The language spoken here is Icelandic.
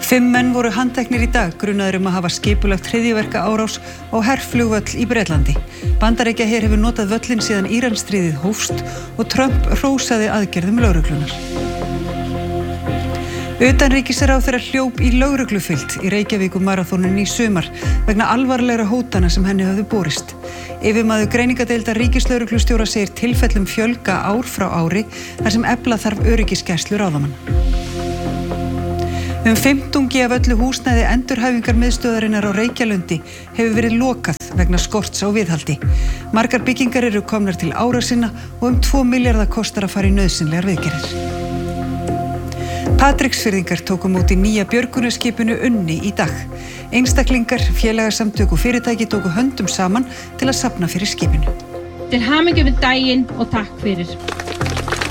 5 menn voru handteknir í dag grunaðir að hafa skipulagt hryðjuverkaárás á herflugvöll í Bretlandi. Bandaríkjaher hefur notað völlinn síðan Íransstríðið hófst og Trump hrósaði aðgerðum lögreglunnar. Utanríkisráðherra hljóp í lögreglufylgd í Reykjavíkurmaraþoninu í sumar vegna alvarlegra hótana sem henni höfðu borist. Yfirmaður greiningadeildar ríkislögreglustjóra segir tilfellum fjölga ár frá ári þar sem efla þarf öryggisgæslu ráðamanna. 50 af öllu húsnæði endurhæfingarmiðstöðvarinnar á Reykjalundi hefur verið lokað vegna skorts á viðhaldi. Margar byggingar eru komnar til ára sinna og 2 milljarða kostar að fara í nauðsynlegar viðgerðir. Patreksfirðingar tóku á móti nýja björgunarskipinu Unni í dag. Einstaklingar, félagasamtök og fyrirtæki tóku höndum saman til að safna fyrir skipinu. Til hamingju við daginn og takk fyrir.